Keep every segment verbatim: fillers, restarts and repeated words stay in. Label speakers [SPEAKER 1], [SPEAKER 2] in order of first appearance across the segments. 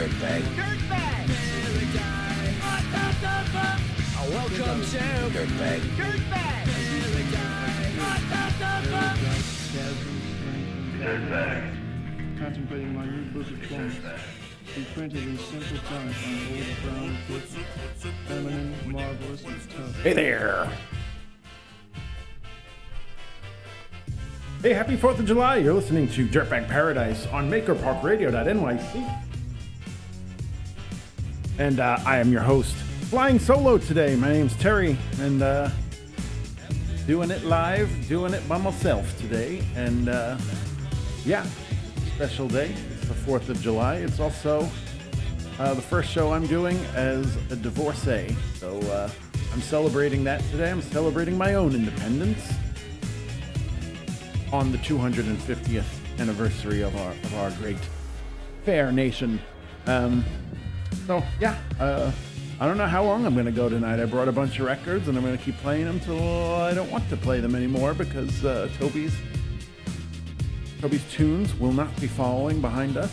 [SPEAKER 1] Dirtbag.
[SPEAKER 2] Dirtbag. Welcome to
[SPEAKER 1] Dirtbag.
[SPEAKER 2] Dirtbag.
[SPEAKER 1] Dirtbag.
[SPEAKER 3] Contemplating my new book of poems, reprinted in simple font on old brown paper, feminine, marvelous, and tough.
[SPEAKER 4] Hey there. Hey, happy fourth of July. You're listening to Dirtbag Paradise on maker park radio dot N Y C. And uh, I am your host, flying solo today. My name's Terry, and uh, doing it live, doing it by myself today. And uh, yeah, special day. It's the fourth of July. It's also uh, the first show I'm doing as a divorcee. So uh, I'm celebrating that today. I'm celebrating my own independence on the two hundred fiftieth anniversary of our of our great fair nation. Um, so yeah, uh, I don't know how long I'm going to go tonight. I brought a bunch of records, and I'm going to keep playing them till I don't want to play them anymore because uh, Toby's Toby's tunes will not be following behind us.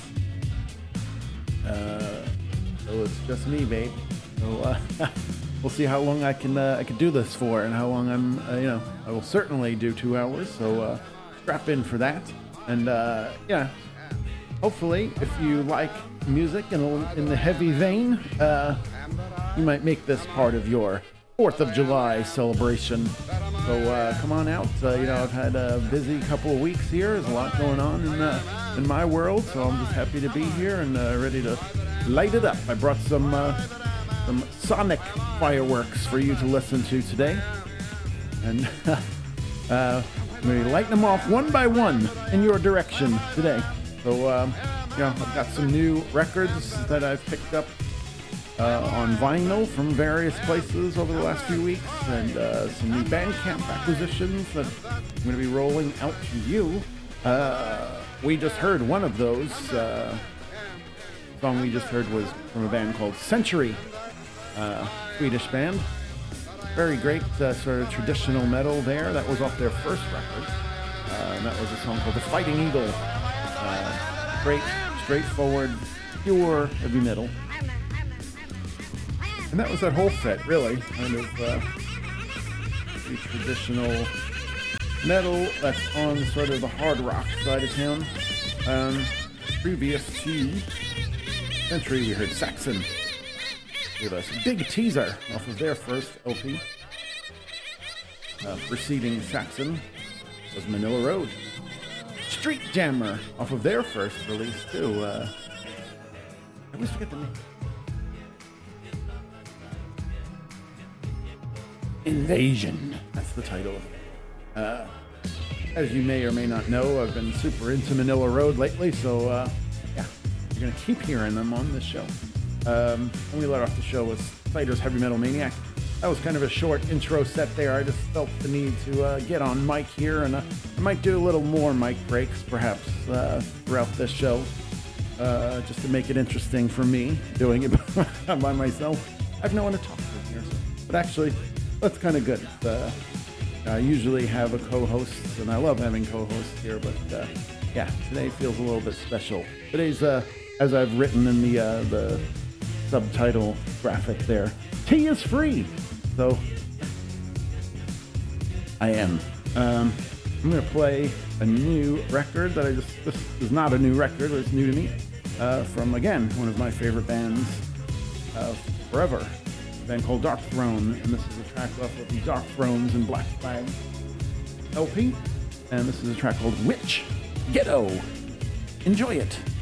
[SPEAKER 4] Uh, so it's just me, babe. So uh, we'll see how long I can uh, I can do this for, and how long I'm uh, you know I will certainly do two hours. So. Uh, Strap in for that, and uh, yeah, hopefully, if you like music in, a, in the heavy vein, uh, you might make this part of your fourth of July celebration. So uh, come on out. Uh, you know, I've had a busy couple of weeks here. There's a lot going on in uh, in my world, so I'm just happy to be here and uh, ready to light it up. I brought some uh, some sonic fireworks for you to listen to today, and. uh, I'm going to lighten them off one by one in your direction today. So, um, you know, I've got some new records that I've picked up uh, on vinyl from various places over the last few weeks, and uh, some new Bandcamp acquisitions that I'm going to be rolling out to you. Uh, we just heard one of those. Uh, the song we just heard was from a band called Century, uh, Swedish band. Very great uh, sort of traditional metal there. That was off their first record. Uh, and that was a song called The Fighting Eagle. Uh, great, straightforward, pure heavy metal. And that was that whole set, really. Kind of uh, the traditional metal that's on sort of the hard rock side of town. Um, previous to Century, we heard Saxon. With a big teaser off of their first L P. Uh, preceding Saxon was Manila Road. Street Jammer off of their first release too. Uh, I always forget the name. Invasion. That's the title. Uh, as you may or may not know, I've been super into Manila Road lately, so uh, yeah, you're gonna keep hearing them on this show. Um, and we let off the show with Cider's Heavy Metal Maniac. That was kind of a short intro set there. I just felt the need to uh, get on mic here, and uh, I might do a little more mic breaks, perhaps, uh, throughout this show, uh, just to make it interesting for me, doing it by myself. I have no one to talk to here, so. But actually, that's kind of good. Uh, I usually have a co-host, and I love having co-hosts here, but uh, yeah, today feels a little bit special. Today's, uh, as I've written in the uh, the subtitle graphic there, tea is free. So I am. Um, I'm going to play a new record that I just, this is not a new record, but it's new to me, uh, from, again, one of my favorite bands of forever, a band called Dark Throne, and this is a track off of the Dark Thrones and Black Flag L P, and this is a track called Witch Ghetto. Enjoy it.